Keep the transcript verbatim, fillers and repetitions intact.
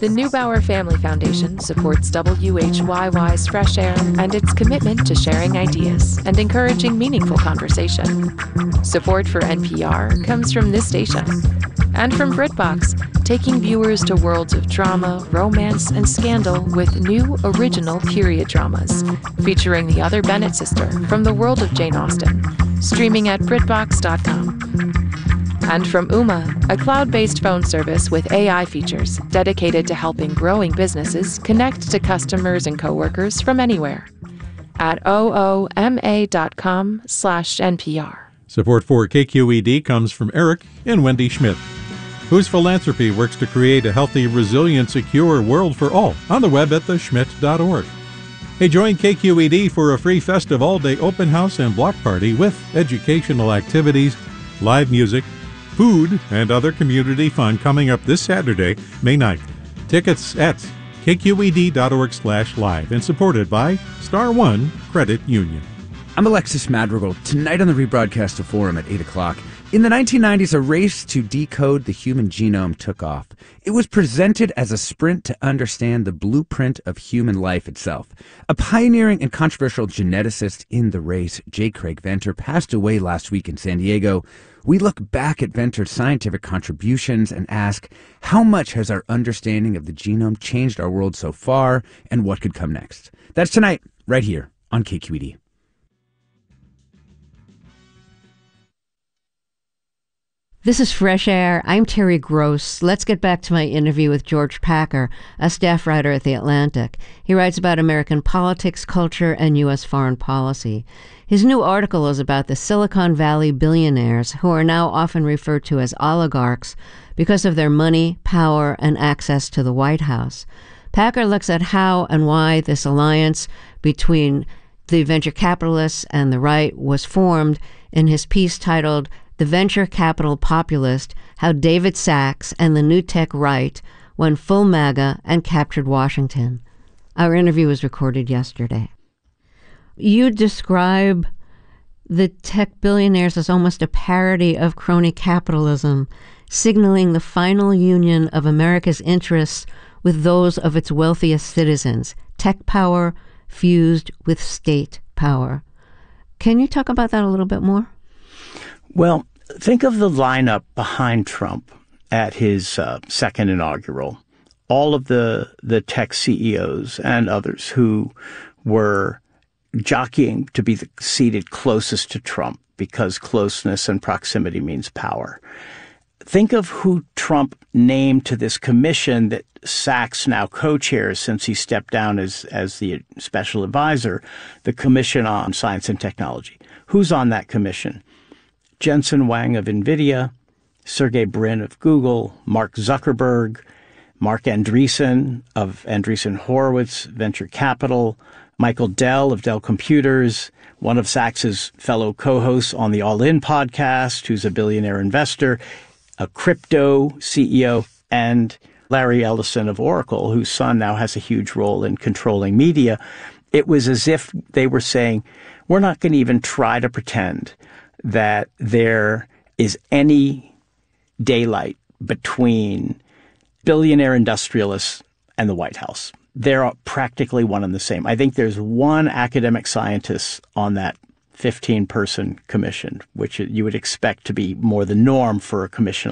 The Neubauer Family Foundation supports W H Y Y's Fresh Air and its commitment to sharing ideas and encouraging meaningful conversation. Support for N P R comes from this station and from BritBox, taking viewers to worlds of drama, romance, and scandal with new, original period dramas, featuring the other Bennett sister from the world of Jane Austen, streaming at BritBox dot com. And from Ooma, a cloud-based phone service with A I features dedicated to helping growing businesses connect to customers and coworkers from anywhere at ooma dot com slash N P R. Support for K Q E D comes from Eric and Wendy Schmidt, whose philanthropy works to create a healthy, resilient, secure world for all on the web at the schmidt dot org. Hey, join K Q E D for a free festive all-day open house and block party with educational activities, live music, food, and other community fun coming up this Saturday, May ninth. Tickets at k q e d dot org slash live and supported by Star One Credit Union. I'm Alexis Madrigal. Tonight on the rebroadcast of Forum at eight o'clock. In the nineteen nineties, a race to decode the human genome took off. It was presented as a sprint to understand the blueprint of human life itself. A pioneering and controversial geneticist in the race, J. Craig Venter, passed away last week in San Diego. We look back at Venter's scientific contributions and ask, how much has our understanding of the genome changed our world so far, and what could come next? That's tonight, right here on K Q E D. This is Fresh Air. I'm Terry Gross. Let's get back to my interview with George Packer, a staff writer at The Atlantic. He writes about American politics, culture, and U S foreign policy. His new article is about the Silicon Valley billionaires, who are now often referred to as oligarchs because of their money, power, and access to the White House. Packer looks at how and why this alliance between the venture capitalists and the right was formed in his piece titled The Venture Capital Populist, How David Sacks and the New Tech Right Went Full MAGA and Captured Washington. Our interview was recorded yesterday. You describe the tech billionaires as almost a parody of crony capitalism, signaling the final union of America's interests with those of its wealthiest citizens, tech power fused with state power. Can you talk about that a little bit more? Well, think of the lineup behind Trump at his uh, second inaugural. All of the, the tech C E Os and others who were jockeying to be the, seated closest to Trump because closeness and proximity means power. Think of who Trump named to this commission that Sacks now co-chairs since he stepped down as, as the special advisor, the Commission on Science and Technology. Who's on that commission? Jensen Huang of NVIDIA, Sergey Brin of Google, Mark Zuckerberg, Mark Andreessen of Andreessen Horowitz Venture Capital, Michael Dell of Dell Computers, one of Sacks's fellow co-hosts on the All In podcast, who's a billionaire investor, a crypto C E O, and Larry Ellison of Oracle, whose son now has a huge role in controlling media. It was as if they were saying, we're not going to even try to pretend that there is any daylight between billionaire industrialists and the White House. They're practically one and the same. I think there's one academic scientist on that fifteen-person commission, which you would expect to be more the norm for a commission